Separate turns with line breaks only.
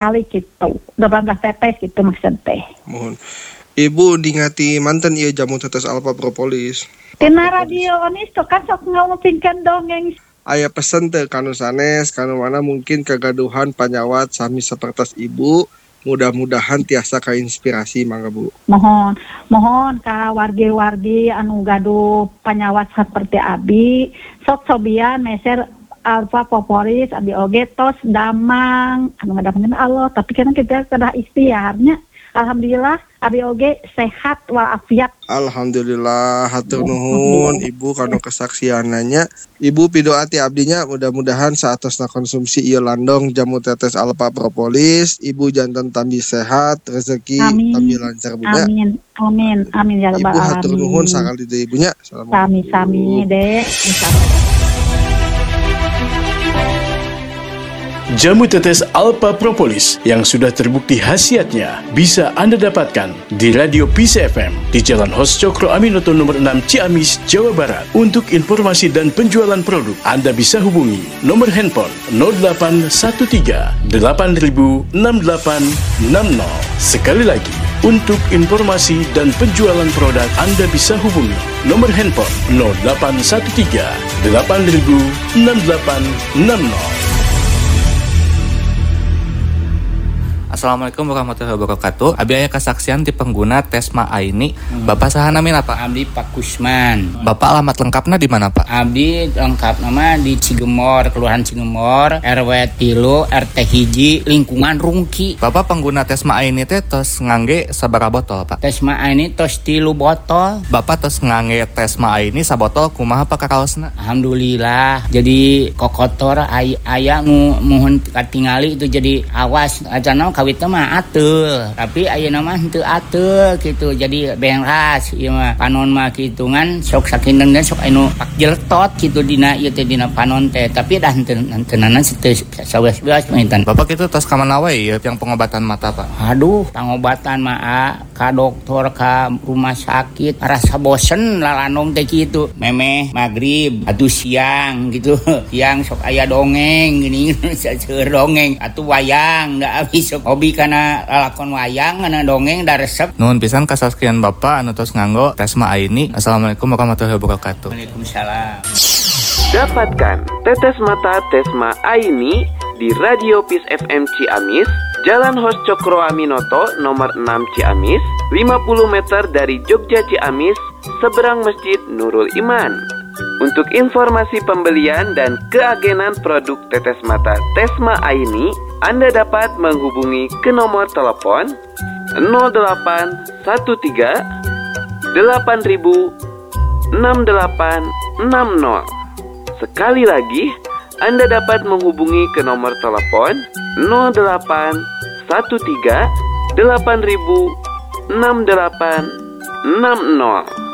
kali gitu 18 tetes gitu maksud teh.
Mohon Ibu dingati manten ieu jamu tetes alfa propolis.
Tina radio onis tuh kan sok ngomongkeun dongeng.
Aya pesen teu kanu sanes kanu mana mungkin kegaduhan panyawat sami sapertos Ibu. Mudah-mudahan tiasa kainspirasi mangga Bu.
Mohon ka wargi-wargi anu gaduh panyawat seperti abi sok sobian meser alfa propolis abi oge tos damang anu ngadamkeun Allah tapi kan kita kedah ikhtiarnya. Alhamdulillah abi oge sehat walafiat.
Alhamdulillah hatur nuhun Ibu kanu kesaksiananya. Ibu pidoati abdinya mudah-mudahan saatosna konsumsi ieu landong jamu tetes alfa propolis Ibu janten tambi sehat rezeki tambi lancar bunya.
Amin ya rabbal
alamin. Ibu
alamin.
hatur nuhun sakali deui ibunya.
Sami Dek.
Jamu tetes alfa propolis yang sudah terbukti khasiatnya bisa Anda dapatkan di Radio Peace FM di Jalan Hos Cokro Aminoto nomor 6 Ciamis, Jawa Barat. Untuk informasi dan penjualan produk, Anda bisa hubungi nomor handphone 0813 8000 6860. Sekali lagi, untuk informasi dan penjualan produk, Anda bisa hubungi nomor handphone 0813 8000 6860.
Assalamualaikum warahmatullahi wabarakatuh. Abi aya kesaksian ti pengguna Tesma Aini. Bapak saha namina Pak?
Abdi Pak Kusman.
Bapak alamat lengkapna di mana Pak?
Abdi lengkap nama di Cigemor, Kelurahan Cigemor, RW 3, RT 1, lingkungan Rungki.
Bapak pengguna Tesma Aini teh tos ngangge sabaraha botol Pak?
Tesma Aini tos 3 botol.
Bapak tos ngangge Tesma Aini sabotol kumaha Pak kakaosna?
Alhamdulillah. Jadi kokotor aya muhun katingali itu jadi awas acana kawit mah atul, tapi ayeuna mah henteu atul gitu. Jadi beras ieu mah panon mah kitungan sok sakinten sok anu pak jeltot gitu dina ieu teh dina panon teh, tapi dah henteunan teu saweas-weas maintan.
Bapak kitu tos ka mana wae ieu yang pengobatan mata Pak?
Aduh, pengobatan mah ka dokter ka rumah sakit rasa bosen lalanong teh kitu. Memeh magrib atuh siang gitu. Siang sok aya dongeng gini seueur dongeng atuh wayang da abis sok hobi kana lalakon wayang kana dongeng da resep.
Nuhun pisan kasaskian Bapak anu tos nganggo Tesma Aini. Assalamualaikum warahmatullahi wabarakatuh.
Waalaikumsalam.
Dapatkan tetes mata Tesma Aini di Radio Peace FM Ciamis, Jalan Hos Cokro Aminoto nomor 6 Ciamis, 50 meter dari Jogja Ciamis, seberang Masjid Nurul Iman. Untuk informasi pembelian dan keagenan produk tetes mata Tesma Aini, Anda dapat menghubungi ke nomor telepon 0813 8000 6860. Sekali lagi, Anda dapat menghubungi ke nomor telepon 0813 8000 6860.